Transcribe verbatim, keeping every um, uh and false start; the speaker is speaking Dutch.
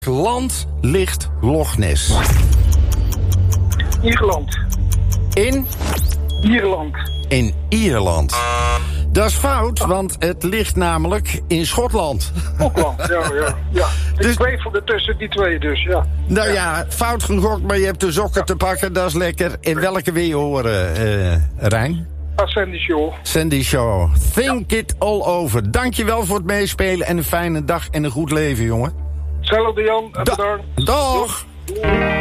land ligt Loch Ness? Ierland. In? Ierland. In Ierland. Dat is fout, want het ligt namelijk in Schotland. Schotland, ja, ja. ja. Ik Dus- twijfelde tussen die twee dus, ja. Nou ja, fout gegokt, maar je hebt de sokken te pakken, dat is lekker. In welke wil je horen, uh, Rijn? Ascendi Show. Sandy Show. Think it all over. Dankjewel voor het meespelen en een fijne dag en een goed leven, jongen. Hetzelfde Jan, en Da- bedankt. Dag!